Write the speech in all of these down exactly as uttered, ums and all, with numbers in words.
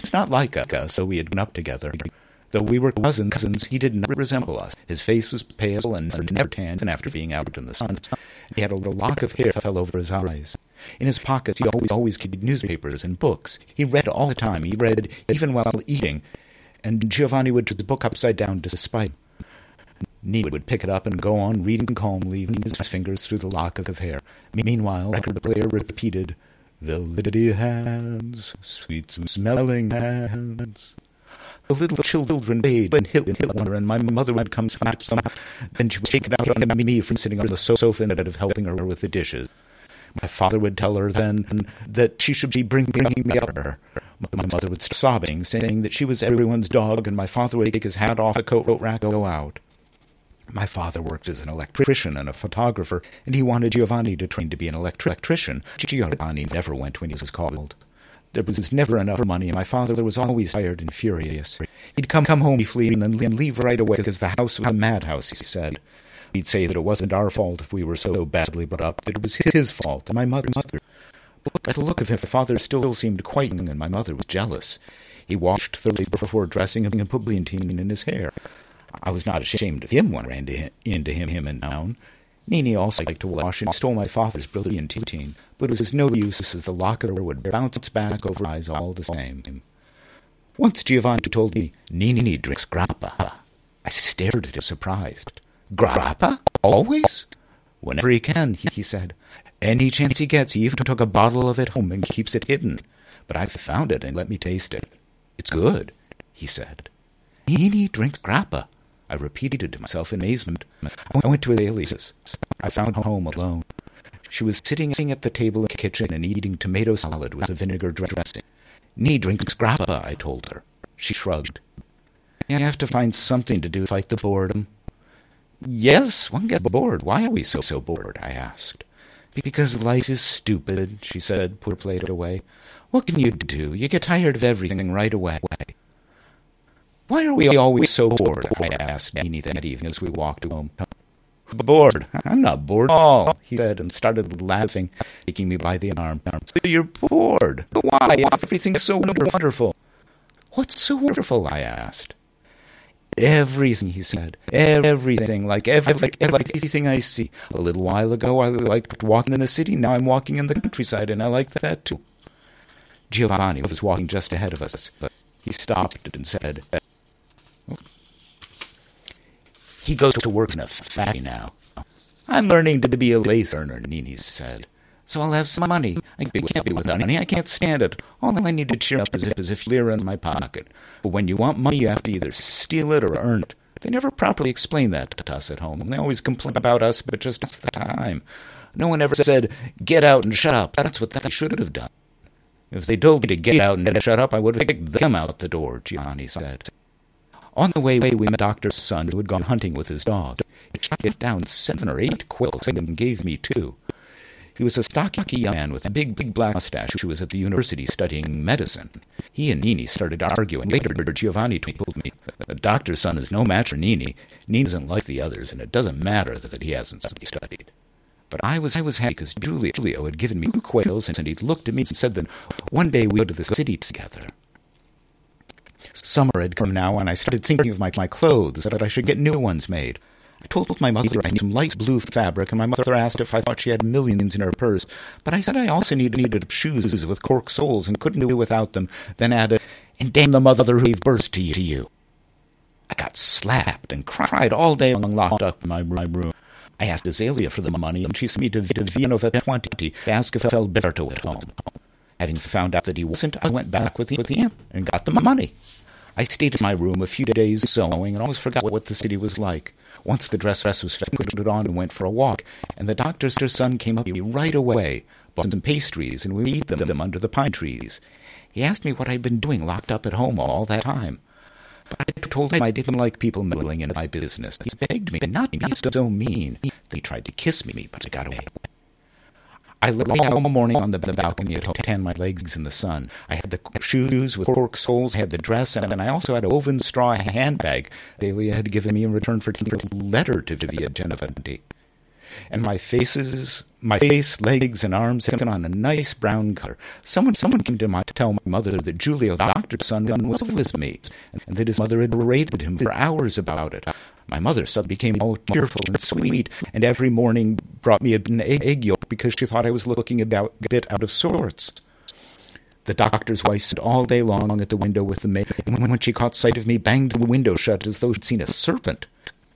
was not like us, so we had grown up together. Though we were cousins, he did not resemble us. His face was pale and never tanned, and after being out in the sun, he had a lock of hair that fell over his eyes. In his pockets, he always, always carried newspapers and books. He read all the time. He read even while eating, and Giovanni would turn the book upside down to spite him. Nini would pick it up and go on reading calmly, running his fingers through the lock of hair. Meanwhile, the record player repeated, "Velvety hands, sweet smelling hands." The little children played and hit and hit one another, and my mother would come back somehow. Then she would take it out on me from sitting on the sofa instead of helping her with the dishes. My father would tell her then that she should be bring, bringing me up her. My mother would start sobbing, saying that she was everyone's dog, and my father would take his hat off the coat rack and go out. My father worked as an electrician and a photographer, and he wanted Giovanni to train to be an electri- electrician. Giovanni never went when he was called. There was never enough money, and my father was always tired and furious. He'd come, come home briefly and then leave right away because the house was a madhouse, he said. He'd say that it wasn't our fault if we were so badly brought up, that it was his fault and my mother's mother. But at the look of him, my father still seemed quite young, and my mother was jealous. He washed thoroughly before dressing and put brilliantine in his hair. I was not ashamed of him when I ran to into him, him in town. Nini also liked to wash and stole my father's brilliantine, but it was no use as the lock of hair would bounce back over eyes all the same. Once Giovanni told me, "Nini drinks grappa." I stared at him, surprised. "Grappa? Always?" "Whenever he can," he, he said. "Any chance he gets, he even took a bottle of it home and keeps it hidden. But I found it and let me taste it. It's good," he said. "Nini drinks grappa," I repeated to myself in amazement. I went to Azalea's. I found her home alone. She was sitting at the table in the kitchen and eating tomato salad with a vinegar dressing. "Nini drinks grappa," I told her. She shrugged. "You have to find something to do to fight the boredom." "Yes, one gets bored. Why are we so, so bored?" I asked. "Because life is stupid," she said, put her plate away. "What can you do? You get tired of everything right away." "Why are we always so bored?" I asked Nini that evening as we walked home. "Bored? I'm not bored at all," he said, and started laughing, taking me by the arm. "So you're bored? Why? Everything's so wonderful." "What's so wonderful?" I asked. "Everything," he said. "Everything, like every, like everything I see. A little while ago I liked walking in the city, now I'm walking in the countryside, and I like that too." Giovanni was walking just ahead of us, but he stopped and said, "He goes to work in a factory now." "I'm learning to be a lace earner," Nini said. "So I'll have some money. I can't be without money. I can't stand it. All I need to cheer up is if there's a lira in my pocket. But when you want money, you have to either steal it or earn it. They never properly explain that to us at home. They always complain about us, but just that's the time. No one ever said, 'Get out and shut up.' That's what they should have done. If they told me to get out and shut up, I would have kicked them out the door," Giovanni said. On the way, we met Doctor's son, who had gone hunting with his dog. He shot down seven or eight quills and gave me two. He was a stocky young man with a big, big black mustache who was at the university studying medicine. He and Nini started arguing. Later, Giovanni told me, "The doctor's son is no match for Nini. Nini isn't like the others, and it doesn't matter that he hasn't studied." But I was I was happy because Julio, Julio had given me two quails, and he'd looked at me and said that one day we'd go to the city together. Summer had come now, and I started thinking of my, my clothes, that I should get new ones made. I told my mother I needed some light blue fabric, and my mother asked if I thought she had millions in her purse. But I said I also needed, needed shoes with cork soles and couldn't do without them, then added, "And damn the mother who gave birth to you." To you. I got slapped and cried all day long, locked up in my, my room. I asked Azalea for the money, and she sent me to, to Vienna at twenty to ask if Alberto at home. Having found out that he wasn't, I went back with the, with the aunt and got the money. I stayed in my room a few days sewing and almost forgot what the city was like. Once the dress dress was finished, I put it on and went for a walk, and the doctor's son came up to me right away, bought some pastries, and we ate them, them under the pine trees. He asked me what I'd been doing locked up at home all that time. But I told him I didn't like people meddling in my business. He begged me not to be so mean. He tried to kiss me, but I got away. I lay out all morning on the balcony to tan my legs in the sun. I had the shoes with cork soles, I had the dress, and then I also had a woven straw handbag Delia had given me in return for a letter to Via Genoventi. and my faces, my face, legs, and arms had taken on a nice brown color. Someone, someone came to my to tell my mother that Giulio, the doctor's son, was with me, and that his mother had berated him for hours about it. My mother suddenly became all cheerful and sweet, and every morning brought me an egg yolk because she thought I was looking about, a bit out of sorts. The doctor's wife stood all day long at the window with the maid, and when she caught sight of me, banged the window shut as though she'd seen a serpent.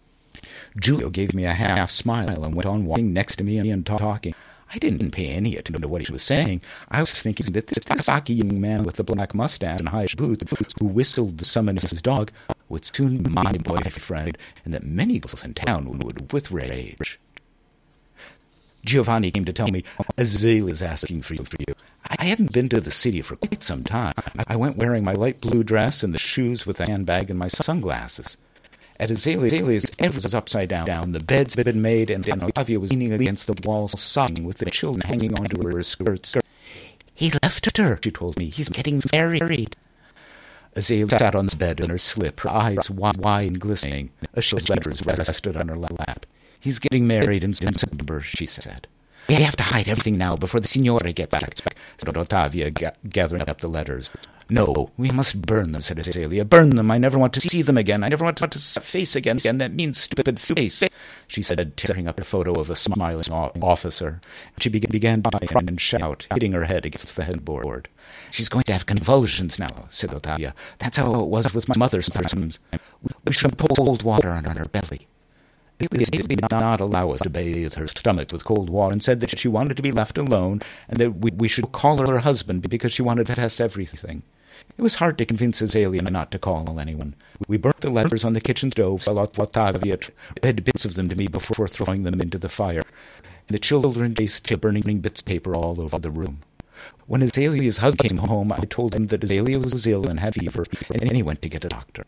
Giulio gave me a half smile and went on walking next to me and talking. I didn't pay any attention to what he was saying. I was thinking that this cocky young man with the black mustache and high boots, who whistled to summon his dog, would soon be my boyfriend, and that many girls in town would with rage. Giovanni came to tell me, Azalea's asking for you. For you. I hadn't been to the city for quite some time. I went wearing my light blue dress and the shoes with the handbag and my sunglasses. At Azalea's, everything was upside down. down. The beds had been made, and Ottavia was leaning against the wall, sobbing, with the children hanging onto her skirts. He left her, she told me. He's getting married. Azalea sat on the bed in her slip, her eyes wide and glistening. A sheaf of letters rested on her lap. He's getting married in September, she said. We have to hide everything now before the signore gets back, said Ottavia, ga- gathering up the letters. No, we must burn them, said Azalea. Burn them. I never want to see them again. I never want to see a face again. And that mean stupid face, she said, tearing up a photo of a smiling officer. She began to cry and shout, hitting her head against the headboard. She's going to have convulsions now, said Ottavia. That's how it was with my mother sometimes. We should pour cold water on her belly. Azalea did not allow us to bathe her stomach with cold water and said that she wanted to be left alone and that we, we should call her her husband because she wanted to confess everything. It was hard to convince Azalea not to call anyone. We burnt the letters on the kitchen stove while Ottavia read bits of them to me before throwing them into the fire. And the children chased the burning bits of paper all over the room. When Azalea's husband came home, I told him that Azalea was ill and had fever, and he went to get a doctor.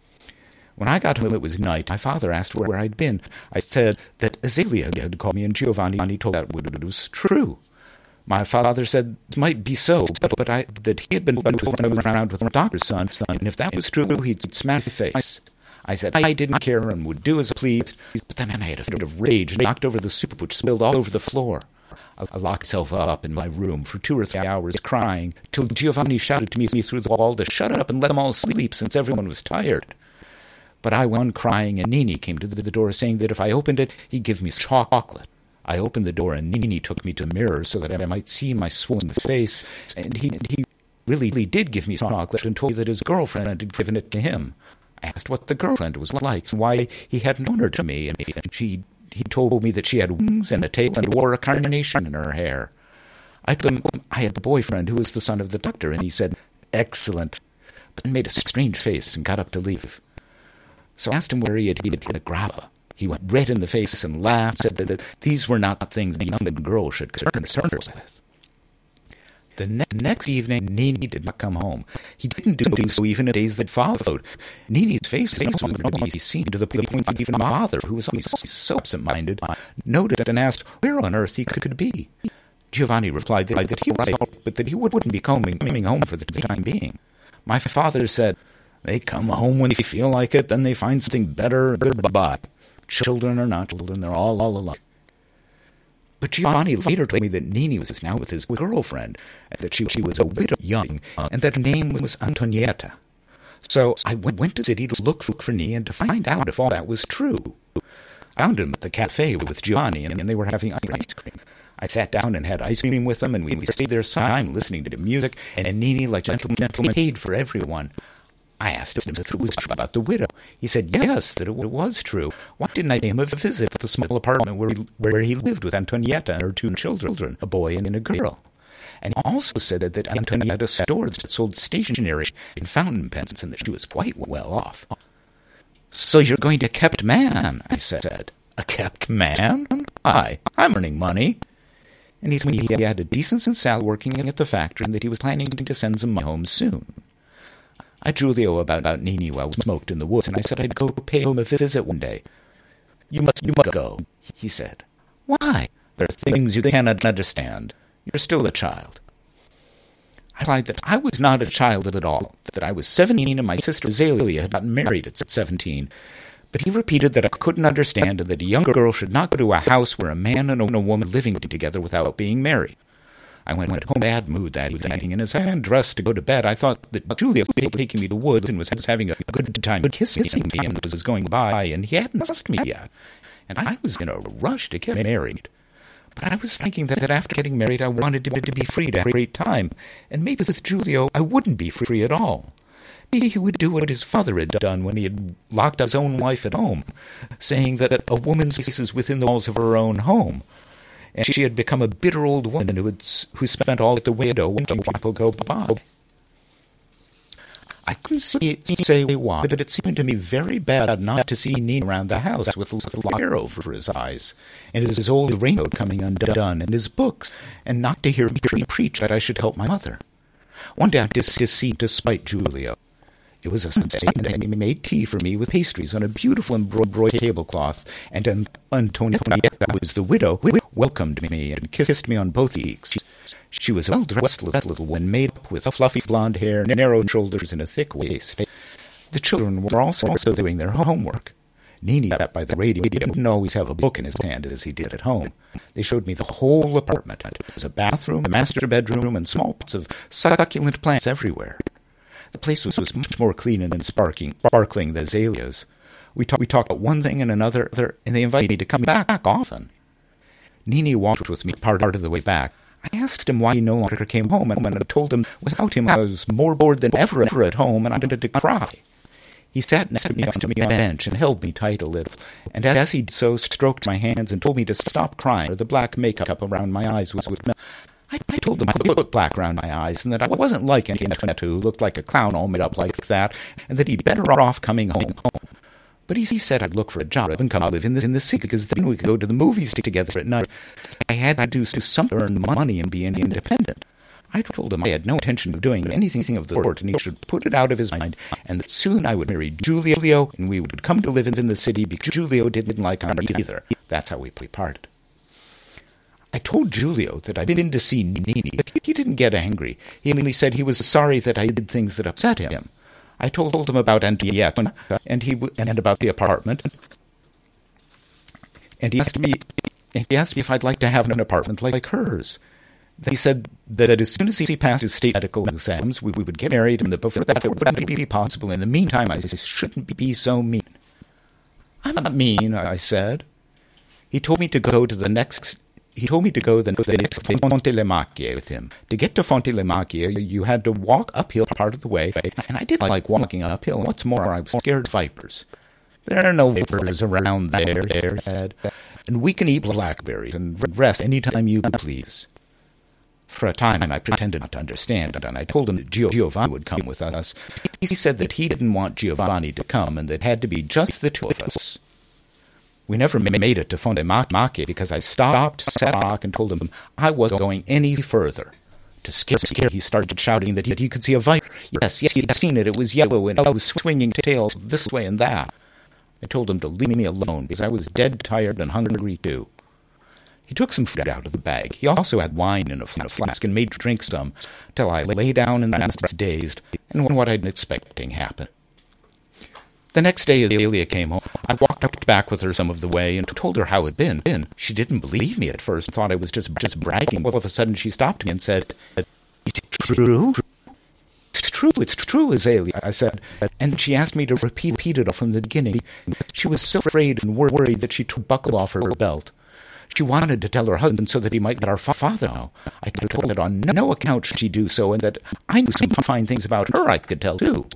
When I got home, it was night. My father asked where I'd been. I said that Azalea had called me, and Giovanni told that it was true. My father said it might be so, but I, that he had been told I was around with my doctor's son, and if that was true, he'd smash my face. I said I didn't care and would do as I pleased, but then I had a fit of rage and knocked over the soup, which spilled all over the floor. I locked myself up in my room for two or three hours, crying, till Giovanni shouted to me through the wall to shut up and let them all sleep, since everyone was tired. But I went on crying, and Nini came to the door, saying that if I opened it, he'd give me chocolate. I opened the door, and Nini took me to the mirror so that I might see my swollen face, and he, he really, really did give me chocolate and told me that his girlfriend had given it to him. I asked what the girlfriend was like and why he hadn't known her to me, and she, he told me that she had wings and a tail and wore a carnation in her hair. I told him I had a boyfriend who was the son of the doctor, and he said, "Excellent," but then made a strange face and got up to leave. So I asked him where he had hid a grappa. He went red in the face and laughed, said that these were not things a young girl should concern herself with. The ne- next evening, Nini did not come home. He didn't do so even in the days that followed. Nini's face was not to be seen, to the point that even my father, who was always so absent-minded, noted and asked where on earth he could be. Giovanni replied that, that he was all, but that he wouldn't be coming, coming home for the time being. My father said, "They come home when they feel like it, then they find something better, and bye-bye. Children are not children, they're all, all alike." But Giovanni later told me that Nini was now with his girlfriend, and that she, she was a widow young, and that her name was Antonietta. So I went, went to the city to look for Nini and to find out if all that was true. I found him at the cafe with Giovanni, and, and they were having ice cream. I sat down and had ice cream with them, and we, we stayed there some time listening to the music, and, and Nini, like a gentleman, gentleman, paid for everyone. I asked him if it was true about the widow. He said yes, that it was true. Why didn't I pay him a visit to the small apartment where he, where he lived with Antonietta and her two children, a boy and a girl? And he also said that, that Antonietta stored that sold stationery and fountain pens, and that she was quite well off. "So you're going to kept man," I said. "A kept man? Aye, I'm earning money." And he told me he had a decent salary working at the factory and that he was planning to send some money home soon. I Giulio about, about Nini while we smoked in the woods, and I said I'd go pay him a visit one day. You must, you must go," he said. "Why?" "There are things you cannot understand. You're still a child." I replied that I was not a child at all, that I was seventeen and my sister Azalea had gotten married at seventeen, But he repeated that I couldn't understand and that a young girl should not go to a house where a man and a woman living together without being married. I went home in a bad mood that evening, and as I undressed to go to bed, I thought that Julia was taking me to the woods and was having a good time kissing me and was going by, and he hadn't asked me yet. And I was in a rush to get married. But I was thinking that, that after getting married, I wanted to, to be free to have a great time, and maybe with Julio, I wouldn't be free at all. Maybe he would do what his father had done when he had locked up his own wife at home, saying that a woman's place is within the walls of her own home. And she had become a bitter old woman who had, who spent all at the window watching people go by. I couldn't see, say why, but it seemed to me very bad not to see Nina around the house with a little hair over his eyes, and his old raincoat coming undone, and his books, and not to hear me preach that I should help my mother. One day I deceived to spite Julio. It was a Sunday, and he made tea for me with pastries on a beautiful embroidered tablecloth, and um, Antonietta, who was the widow, welcomed me and kissed me on both cheeks. She was a well-dressed little woman, made up with fluffy blonde hair, narrow shoulders, and a thick waist. The children were also, also doing their homework. Nini sat by the radio. He didn't always have a book in his hand as he did at home. They showed me the whole apartment. There was a bathroom, a master bedroom, and small pots of succulent plants everywhere. The place was, was much more clean and sparkling, sparkling than azaleas. We, talk, we talked about one thing and another, and they invited me to come back, back often. Nini walked with me part, part of the way back. I asked him why he no longer came home, and I told him without him I was more bored than ever, ever at home, and I wanted to cry. He sat next to me on a bench and held me tight a little, and as he did so, stroked my hands and told me to stop crying, or the black makeup around my eyes was would melt. I, I told him I looked black around my eyes, and that I wasn't like Antonietta, who looked like a clown all made up like that, and that he'd better off coming home. But he, he said I'd look for a job and come live in the, in the city, because then we could go to the movies together at night. I had to do something to earn money and be independent. I told him I had no intention of doing anything of the sort, and he should put it out of his mind, and that soon I would marry Julio, and we would come to live in the city, because Julio didn't like her either. That's how we parted. I told Julio that I'd been to see Nini, but he didn't get angry. He only said he was sorry that I did things that upset him. I told him about Antonietta, and he and about the apartment, and he asked me, and he asked me if I'd like to have an apartment like, like hers. Then he said that as soon as he passed his state medical exams, we, we would get married, and that before that it wouldn't be possible. In the meantime, I shouldn't be so mean. I'm not mean, I said. He told me to go to the next. He told me to go the next day to Fonte le Macchie with him. To get to Fonte le Macchie, you had to walk uphill part of the way, and I didn't like walking uphill. What's more, I was scared of vipers. There are no vipers around there, he said, and we can eat blackberries and rest any time you please. For a time, I pretended not to understand, and I told him that Giovanni would come with us. He said that he didn't want Giovanni to come, and that it had to be just the two of us. We never made it to Fonte Macchie because I stopped, sat back, and told him I wasn't going any further. To scare, scare, he started shouting that he, that he could see a viper. Yes, yes, he'd seen it. It was yellow, and it was swinging tails this way and that. I told him to leave me alone because I was dead tired and hungry too. He took some food out of the bag. He also had wine in a flask and made me drink some, till I lay down and was dazed, and what I'd been expecting happened. The next day, as Azealia came home, I walked back with her some of the way and told her how it had been. She didn't believe me at first and thought I was just just bragging. All of a sudden, she stopped me and said, "Is it true?" "It's true, it's true, Azealia," I said. And she asked me to repeat, repeat it from the beginning. She was so afraid and worried that she buckled off her belt. She wanted to tell her husband so that he might let our father know. I told her that on no account should she do so, and that I knew some fine things about her I could tell, too.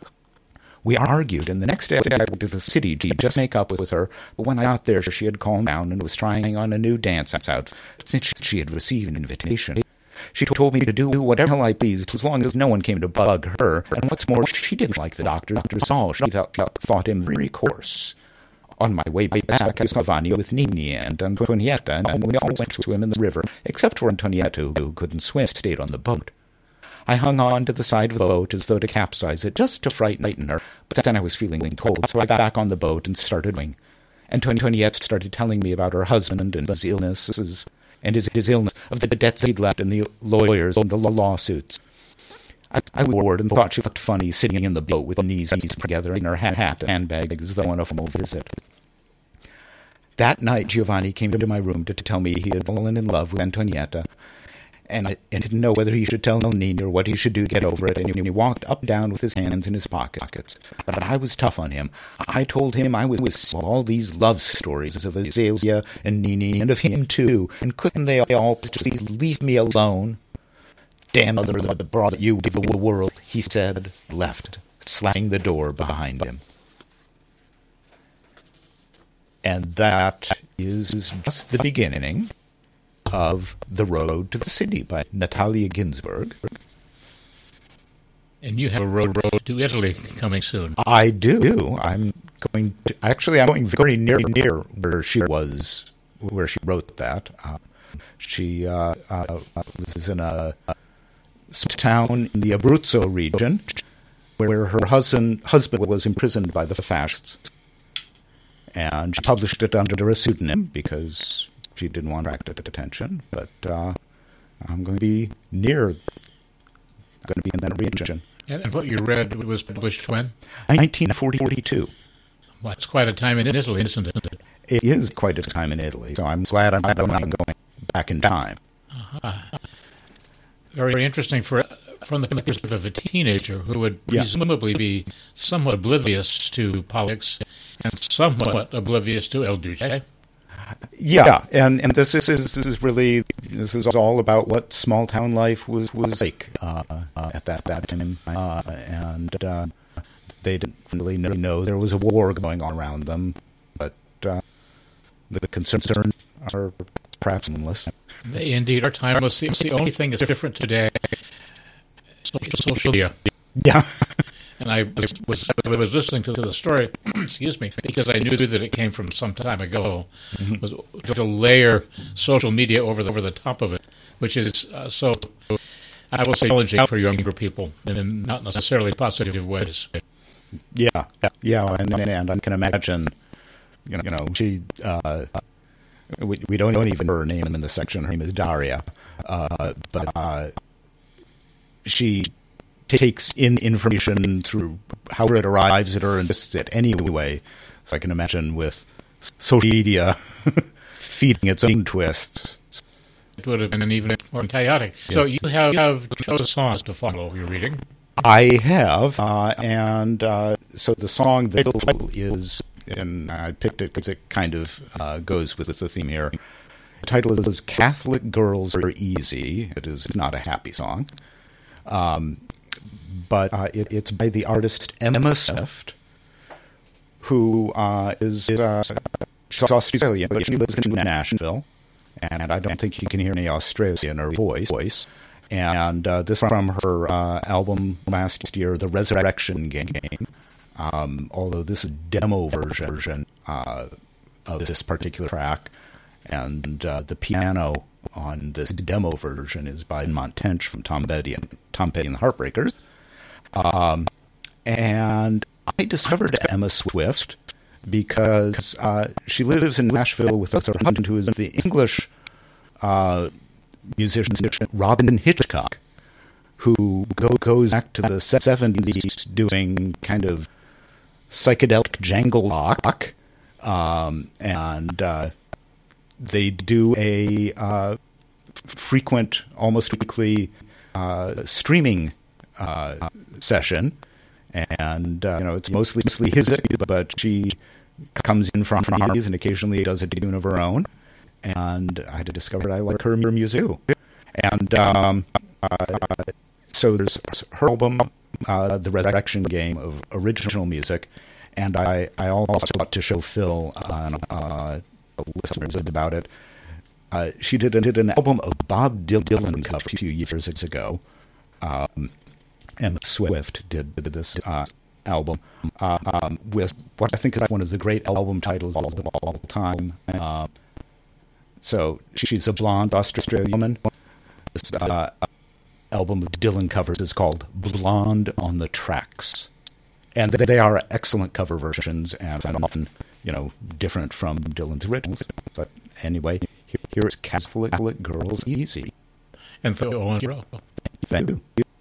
We argued, and the next day I went to the city to just make up with her, but when I got there she had calmed down and was trying on a new dance outfit since she had received an invitation. She told me to do whatever I pleased as long as no one came to bug her, and what's more, she didn't like the doctor. Doctor Saul, she thought him very coarse. On my way back, I saw Giovanni with Nini and Antonietta, and we all went to swim in the river, except for Antonietta, who couldn't swim, stayed on the boat. I hung on to the side of the boat as though to capsize it, just to frighten her, but then I was feeling cold, so I got back on the boat and started swimming. Antonietta started telling me about her husband and his illnesses, and his, his illness, of the debts he'd left and the lawyers and the lawsuits. I, I wore it and thought she looked funny sitting in the boat with her knees together in her hat and handbag as though on a formal visit. That night, Giovanni came to my room to tell me he had fallen in love with Antonietta, and I and didn't know whether he should tell Nina or what he should do to get over it, and he walked up and down with his hands in his pockets. But I was tough on him. I told him I was all these love stories of Azalea and Nini, and of him too, and couldn't they all please leave me alone? Damn mother that brought you to the world, he said, left, slamming the door behind him. And that is just the beginning of The Road to the City by Natalia Ginzburg. And you have a road, road to Italy coming soon. I do. I'm going to, actually, I'm going very near near where she was, where she wrote that. Uh, she uh, uh, was in a town in the Abruzzo region where her husband husband was imprisoned by the fascists. And she published it under a pseudonym because she didn't want to attract attention. But uh, I'm going to be near, going to be in that region. And what you read was published when? nineteen forty-two. Well, it's quite a time in Italy, isn't it? It is quite a time in Italy, so I'm glad I'm not going back in time. Uh-huh. Very interesting for from the perspective of a teenager who would Yeah. presumably be somewhat oblivious to politics and somewhat oblivious to El Duce. Yeah, and, and this is this is really this is all about what small town life was was like uh, uh, at that that time, uh, and uh, they didn't really know, know there was a war going on around them, but uh, the concerns are perhaps endless. They indeed are timeless. The, the only thing that's different today is social media. Yeah. And I was, was I was listening to the story, excuse me, because I knew that it came from some time ago. Mm-hmm. Was to layer social media over the over the top of it, which is uh, so I will say challenging for younger people, in not necessarily positive ways. Yeah, yeah, and and I can imagine, you know, you know she. Uh, we we don't, don't even know her name in the section. Her name is Daria, uh, but uh, she takes in information through how it arrives at her and just it anyway. So I can imagine with social media feeding its own twists. It would have been even more chaotic. Yeah. So you have, you have chosen songs to follow your reading. I have, uh, and uh, so the song, the title is, and I picked it because it kind of uh, goes with the theme here. The title is Catholic Girls Are Easy. It is not a happy song. Um, but uh, it, it's by the artist Emma Swift, who uh, is uh, she's Australian, but she lives in Nashville, and I don't think you can hear any Australian in her voice. And uh, this is from her uh, album last year, The Resurrection Game, um, although this is a demo version uh, of this particular track, and uh, the piano on this demo version is by Montench from Tom Petty and Tom Petty and the Heartbreakers. Um, and I discovered Emma Swift because uh, she lives in Nashville with her husband, who is the English uh, musician Robin Hitchcock, who go, goes back to the seventies doing kind of psychedelic jangle rock, um, and uh, they do a uh, frequent, almost weekly uh, streaming uh, session, and uh, you know it's mostly, mostly his music, but she comes in from harmonies and occasionally does a tune of her own. And I discovered I like her music too. And um, uh, so there's her album, uh, The Resurrection Game, of original music, and I, I also got to show Phil on uh, listeners about it. Uh, she did, did an album of Bob Dylan covers a few years ago. Um, Emma Swift did, did this uh, album uh, um, with what I think is one of the great album titles of all time. Uh, so she's a blonde Australian woman. This uh, album of Dylan covers is called Blonde on the Tracks. And they are excellent cover versions and often, you know, different from Dylan's originals. But anyway, here, here is Catholic Girls Easy. And so on. Thank you.